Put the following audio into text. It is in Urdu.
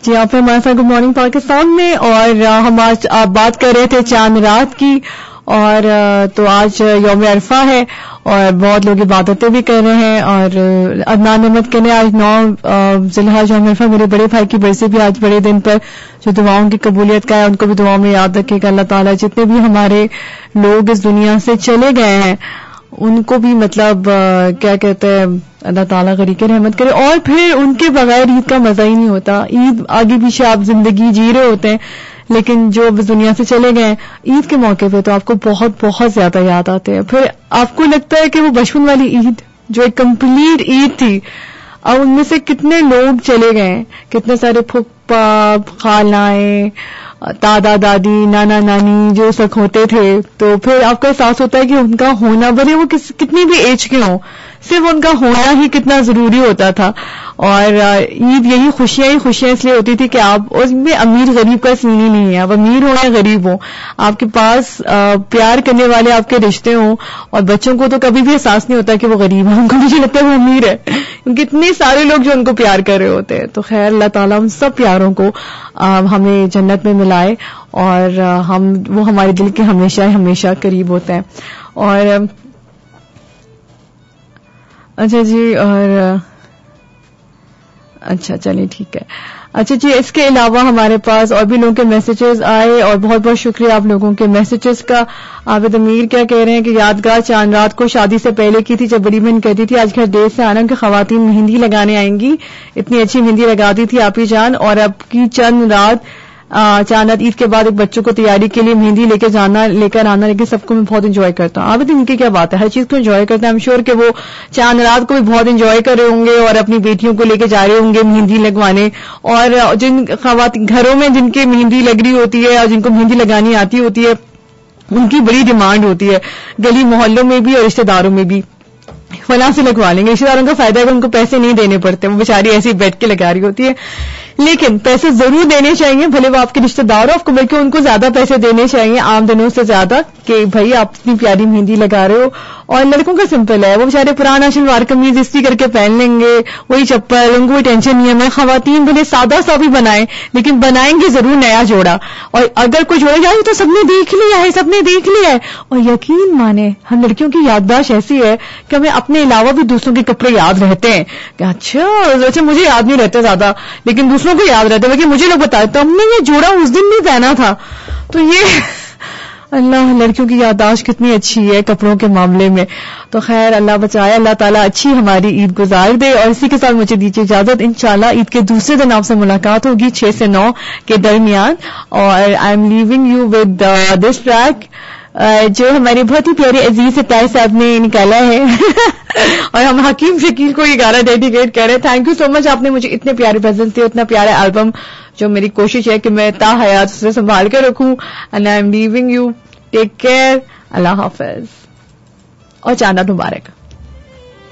جی آپ ہمارے ساتھ گڈ مارننگ پاکستان میں، اور ہم آج آپ بات کر رہے تھے چاند رات کی، اور تو آج یوم عرفہ ہے اور بہت لوگ عبادتیں بھی کر رہے ہیں، اور عدنان احمد کہنے آج 9 ذی الحجہ یوم عرفہ، میرے بڑے بھائی کی برسی بھی آج بڑے دن پر، جو دعاؤں کی قبولیت کا ہے ان کو بھی دعاؤں میں یاد رکھے گا اللہ تعالیٰ. جتنے بھی ہمارے لوگ اس دنیا سے چلے گئے ہیں ان کو بھی مطلب کیا کہتے ہیں اللہ تعالیٰ غریق رحمت کرے. اور پھر ان کے بغیر عید کا مزہ ہی نہیں ہوتا. عید آگے پیچھے آپ زندگی جی رہے ہوتے ہیں، لیکن جو اب دنیا سے چلے گئے ہیں عید کے موقع پہ تو آپ کو بہت بہت زیادہ یاد آتے ہیں. پھر آپ کو لگتا ہے کہ وہ بچپن والی عید جو ایک کمپلیٹ عید تھی، اب ان میں سے کتنے لوگ چلے گئے، کتنے سارے پھپھا خالائیں دادا دادی نانا نانی جو سک ہوتے تھے. تو پھر آپ کا احساس ہوتا ہے کہ ان کا ہونا، بھلے وہ کتنی بھی ایج کے ہوں، صرف ان کا ہونا ہی کتنا ضروری ہوتا تھا. اور عید یہی خوشیاں ہی خوشیاں اس لیے ہوتی تھی کہ آپ اس میں امیر غریب کا سین ہی نہیں ہے. آپ امیر ہوں یا غریب ہوں، آپ کے پاس پیار کرنے والے آپ کے رشتے ہوں. اور بچوں کو تو کبھی بھی احساس نہیں ہوتا کہ وہ غریب ہیں، ان کو مجھے لگتا ہے وہ امیر ہے کیونکہ اتنے سارے لوگ جو ان کو پیار کر رہے ہوتے ہیں. تو خیر اللہ تعالیٰ ہم سب پیاروں کو ہمیں جنت میں ملائے، اور وہ ہمارے دل کے ہمیشہ ہمیشہ قریب ہوتے ہیں. اور اچھا جی، اور اچھا چلیے ٹھیک ہے. اچھا جی، اس کے علاوہ ہمارے پاس اور بھی لوگوں کے میسیجز آئے، اور بہت بہت شکریہ آپ لوگوں کے میسیجز کا. عابد امیر کیا کہہ رہے ہیں کہ یادگار چاند رات کو شادی سے پہلے کی تھی، جب بڑی بہن کہتی تھی آج گھر دیر سے آنا کہ خواتین مہندی لگانے آئیں گی. اتنی اچھی مہندی لگاتی تھی آپی جان. اور اب کی چاند رات عید کے بعد ایک بچوں کو تیاری کے لیے مہندی لے کر آنا، لیکن سب کو میں بہت انجوائے کرتا ہوں. عابد ان کی کیا بات ہے، ہر چیز کو انجوائے کرتا ہے. ایم شیور کہ وہ چاند رات کو بھی بہت انجوائے کر رہے ہوں گے، اور اپنی بیٹیوں کو لے کے جا رہے ہوں گے مہندی لگوانے. اور جن خواتین گھروں میں جن کے مہندی لگ رہی ہوتی ہے اور جن کو مہندی لگانی آتی ہوتی ہے، ان کی بڑی ڈیمانڈ ہوتی ہے گلی محلوں میں بھی اور رشتہ داروں میں بھی. فلاں سے لگوا لیں گے. رشتہ داروں کا فائدہ ہے کہ ان کو پیسے نہیں دینے پڑتے، وہ بیچاری ایسے ہی بیٹھ کے لگا رہی ہوتی ہے. لیکن پیسے ضرور دینے چاہیے، بھلے وہ آپ کے رشتہ دار ہو، آپ کو بلکہ ان کو زیادہ پیسے دینے چاہیے عام دنوں سے زیادہ، کہ بھائی آپ اتنی پیاری مہندی لگا رہے ہو. اور لڑکوں کا سمپل ہے، وہ بیچارے پرانا شلوار قمیض استری کر کے پہن لیں گے، وہی چپل، ان کو کوئی ٹینشن نہیں ہے. میں خواتین بھلے سادہ سا بھی بنائیں، لیکن بنائیں گے ضرور نیا جوڑا. اور اگر کوئی جوڑا جائے تو سب نے دیکھ لیا ہے، سب نے دیکھ لیا ہے. اور یقین مانے ہم لڑکیوں کی یادداشت ایسی ہے کہ ہمیں اپنے علاوہ بھی دوسروں کے کپڑے یاد رہتے ہیں. کہ اچھا مجھے یاد نہیں رہتے زیادہ، لیکن دوسروں کو یاد رہتے ہیں کہ مجھے لوگ بتائے تو ہم نے یہ جوڑا اس دن نہیں پہنا تھا. تو یہ اللہ لڑکیوں کی یادداشت کتنی اچھی ہے کپڑوں کے معاملے میں. تو خیر اللہ بچائے، اللہ تعالیٰ اچھی ہماری عید گزار دے. اور اسی کے ساتھ مجھے دیجیے اجازت، انشاءاللہ عید کے دوسرے دن آپ سے ملاقات ہوگی 6 سے 9 کے درمیان. اور I am living you with this track جو ہمارے بہت ہی پیارے عزیز ستائے صاحب نے نکالا ہے اور ہم حکیم شکیل کو یہ گانا ڈیڈیکیٹ کر رہے ہیں. تھینک یو سو مچ، آپ نے مجھے اتنے پیارے پریزنٹ دیے، اتنا پیارا البم جو میری کوشش ہے کہ میں تا حیات اسے سنبھال کے رکھوں. And I am living you, take care, اللہ حافظ اور چاند رات مبارک.